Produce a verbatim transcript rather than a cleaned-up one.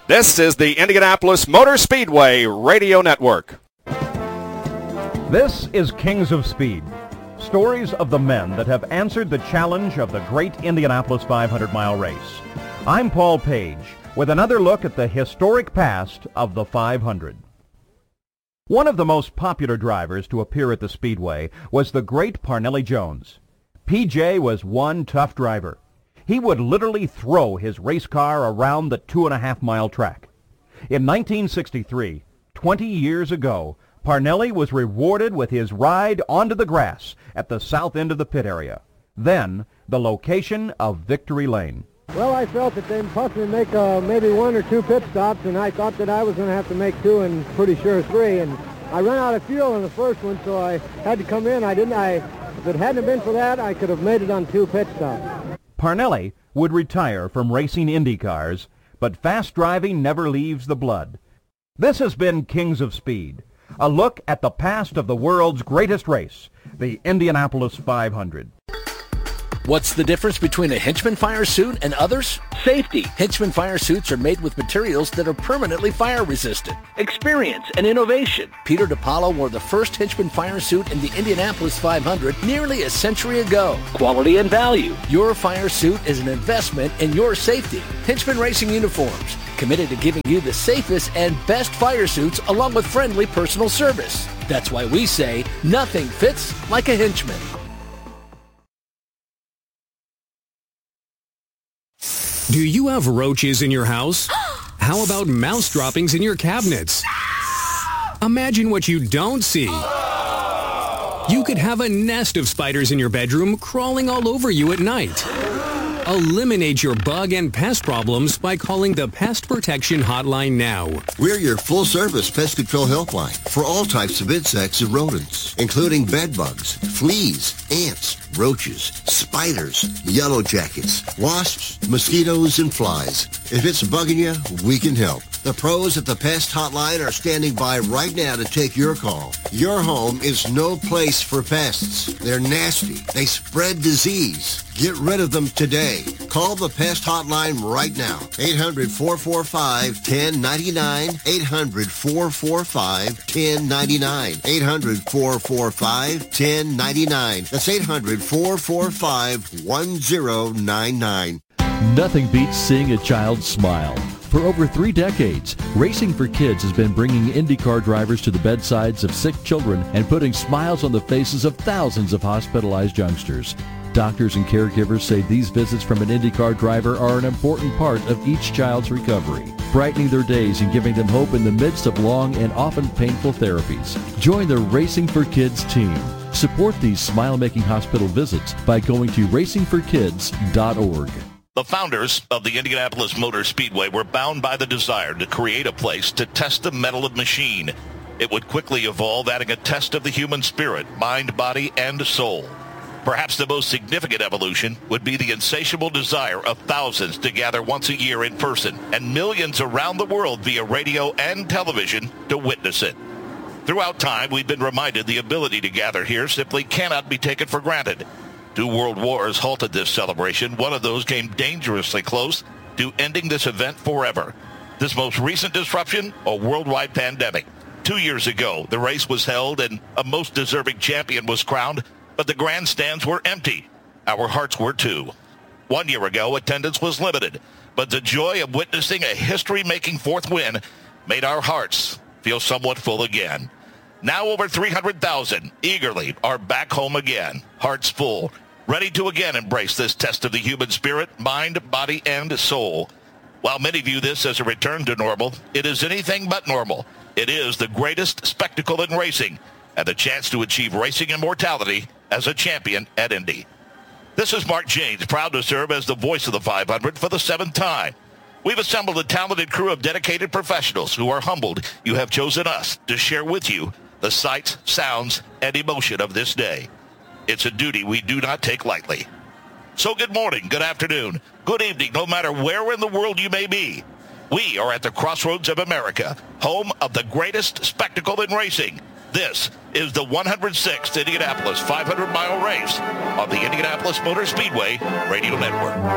This is the Indianapolis Motor Speedway Radio Network. This is Kings of Speed. Stories of the men that have answered the challenge of the great Indianapolis five hundred mile race. I'm Paul Page with another look at the historic past of the five hundred. One of the most popular drivers to appear at the Speedway was the great Parnelli Jones. P J was one tough driver. He would literally throw his race car around the two and a half mile track. In nineteen sixty-three, twenty years ago, Parnelli was rewarded with his ride onto the grass at the south end of the pit area, then the location of Victory Lane. Well, I felt that they possibly make uh, maybe one or two pit stops, and I thought that I was going to have to make two and pretty sure three. And I ran out of fuel in the first one, so I had to come in. I didn't. I, if it hadn't been for that, I could have made it on two pit stops. Parnelli would retire from racing Indy cars, but fast driving never leaves the blood. This has been Kings of Speed, a look at the past of the world's greatest race, the Indianapolis five hundred. What's the difference between a Henchman fire suit and others? Safety. Henchman fire suits are made with materials that are permanently fire resistant. Experience and innovation. Peter DePaulo wore the first Henchman fire suit in the Indianapolis five hundred nearly a century ago. Quality and value. Your fire suit is an investment in your safety. Henchman Racing Uniforms, committed to giving you the safest and best fire suits along with friendly personal service. That's why we say nothing fits like a Henchman. Do you have roaches in your house? How about mouse droppings in your cabinets? Imagine what you don't see. You could have a nest of spiders in your bedroom crawling all over you at night. Eliminate your bug and pest problems by calling the Pest Protection Hotline now. We're your full-service pest control helpline for all types of insects and rodents, including bed bugs, fleas, ants, roaches, spiders, yellow jackets, wasps, mosquitoes, and flies. If it's bugging you, we can help. The pros at the Pest Hotline are standing by right now to take your call. Your home is no place for pests. They're nasty. They spread disease. Get rid of them today. Call the Pest Hotline right now. eight hundred, four four five, one zero nine nine. eight hundred, four four five, one zero nine nine. eight hundred, four four five, one zero nine nine. That's eight hundred, four four five, one zero nine nine. Nothing beats seeing a child smile. For over three decades, Racing for Kids has been bringing IndyCar drivers to the bedsides of sick children and putting smiles on the faces of thousands of hospitalized youngsters. Doctors and caregivers say these visits from an IndyCar driver are an important part of each child's recovery, brightening their days and giving them hope in the midst of long and often painful therapies. Join the Racing for Kids team. Support these smile-making hospital visits by going to racing for kids dot org. The founders of the Indianapolis Motor Speedway were bound by the desire to create a place to test the mettle of machine. It would quickly evolve, adding a test of the human spirit, mind, body, and soul. Perhaps the most significant evolution would be the insatiable desire of thousands to gather once a year in person, and millions around the world via radio and television to witness it. Throughout time, we've been reminded the ability to gather here simply cannot be taken for granted. Two world wars halted this celebration. One of those came dangerously close to ending this event forever. This most recent disruption, a worldwide pandemic. Two years ago, the race was held and a most deserving champion was crowned, but the grandstands were empty. Our hearts were too. One year ago, attendance was limited, but the joy of witnessing a history-making fourth win made our hearts feel somewhat full again. Now over three hundred thousand eagerly are back home again, hearts full, ready to again embrace this test of the human spirit, mind, body, and soul. While many view this as a return to normal, it is anything but normal. It is the greatest spectacle in racing and the chance to achieve racing immortality as a champion at Indy. This is Mark Janes, proud to serve as the voice of the five hundred for the seventh time. We've assembled a talented crew of dedicated professionals who are humbled you have chosen us to share with you the sights, sounds, and emotion of this day. It's a duty we do not take lightly. So good morning, good afternoon, good evening, no matter where in the world you may be. We are at the crossroads of America, home of the greatest spectacle in racing. This is the one hundred sixth Indianapolis five hundred mile race on the Indianapolis Motor Speedway Radio Network.